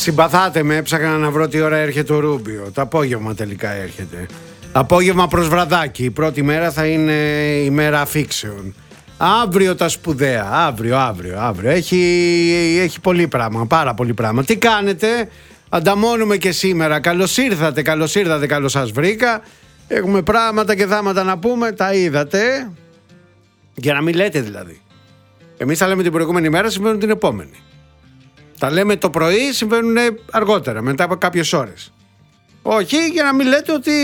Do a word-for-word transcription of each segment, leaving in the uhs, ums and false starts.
Συμπαθάτε με, έψαχνα να βρω τι ώρα έρχεται ο Ρούμπιο. Το απόγευμα τελικά έρχεται. Απόγευμα προς βραδάκι. Η πρώτη μέρα θα είναι η μέρα αφήξεων. Αύριο τα σπουδαία. Αύριο, αύριο, αύριο. Έχει, έχει πολύ πράγμα, πάρα πολύ πράγμα. Τι κάνετε? Ανταμώνουμε και σήμερα. Καλώς ήρθατε, καλώς ήρθατε, καλώς σας βρήκα. Έχουμε πράγματα και θάματα να πούμε. Τα είδατε. Για να μην λέτε δηλαδή. Εμείς τα λέμε την προηγούμενη μέρα, συμβαίνουν την επόμενη. Τα λέμε το πρωί, συμβαίνουν αργότερα, μετά από κάποιες ώρες. Όχι, για να μην λέτε ότι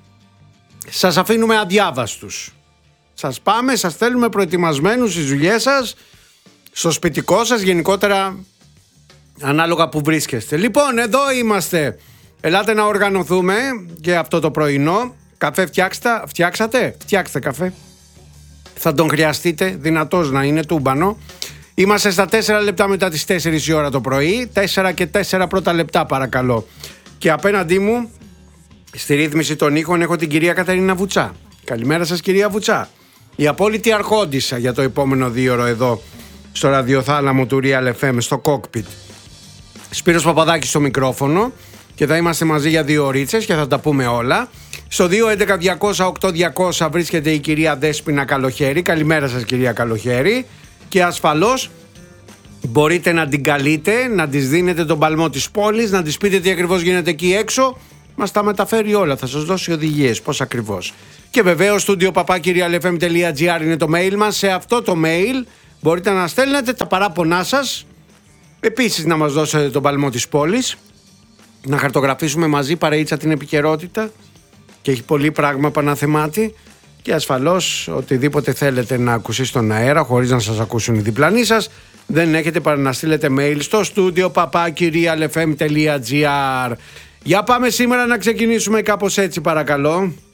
σας αφήνουμε αδιάβαστους. Σας πάμε, σας θέλουμε προετοιμασμένους στις δουλειές σας, στο σπιτικό σας, γενικότερα ανάλογα που βρίσκεστε. Λοιπόν, εδώ είμαστε. Ελάτε να οργανωθούμε και αυτό το πρωινό. Καφέ φτιάξτε, φτιάξατε, φτιάξτε καφέ. Θα τον χρειαστείτε, δυνατός να είναι, τούμπανο. Είμαστε στα τέσσερα λεπτά μετά τις τέσσερις η ώρα το πρωί. τέσσερα και τέσσερα πρώτα λεπτά παρακαλώ. Και απέναντί μου, στη ρύθμιση των ήχων, έχω την κυρία Καταρίνα Βουτσά. Καλημέρα σας κυρία Βουτσά. Η απόλυτη αρχόντισσα για το επόμενο δίωρο εδώ στο ραδιοθάλαμο του Real εφ εμ, στο cockpit. Σπύρος Παπαδάκης στο μικρόφωνο και θα είμαστε μαζί για δύο ωρίτσες και θα τα πούμε όλα. Στο δύο έντεκα διακόσια οκτώ διακόσια βρίσκεται η κυρία Δέσποινα Καλοχέρη. Καλημέρα σας κυρία Καλοχέρη. Και ασφαλώς μπορείτε να την καλείτε, να της δίνετε τον παλμό της πόλης, να της πείτε τι ακριβώς γίνεται εκεί έξω. Μας τα μεταφέρει όλα, θα σας δώσει οδηγίες πώς ακριβώς. Και βεβαίως studio παπάκι real f m dot g r είναι το mail μας. Σε αυτό το mail μπορείτε να στέλνετε τα παράπονά σας. Επίσης να μας δώσετε τον παλμό της πόλης. Να χαρτογραφήσουμε μαζί παρεΐτσα την επικαιρότητα. Και έχει πολύ πράγμα παναθεμάτη. Και ασφαλώς οτιδήποτε θέλετε να ακούσει στον αέρα χωρίς να σας ακούσουν οι διπλανοί σας, δεν έχετε παρά να στείλετε mail στο studio παπάκι real f m dot g r. Για πάμε σήμερα να ξεκινήσουμε κάπως έτσι παρακαλώ.